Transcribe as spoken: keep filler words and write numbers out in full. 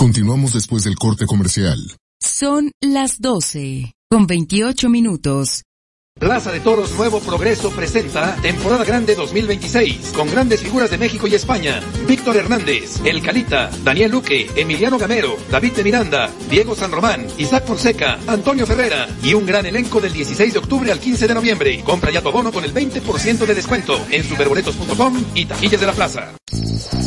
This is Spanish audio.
Continuamos después del corte comercial. Son las doce, con veintiocho minutos. Plaza de Toros Nuevo Progreso presenta Temporada Grande dos mil veintiséis, con grandes figuras de México y España. Víctor Hernández, El Calita, Daniel Luque, Emiliano Gamero, David de Miranda, Diego San Román, Isaac Fonseca, Antonio Ferrera y un gran elenco del dieciséis de octubre al quince de noviembre. Compra ya tu abono con el veinte por ciento de descuento en superboletos punto com y taquillas de la plaza.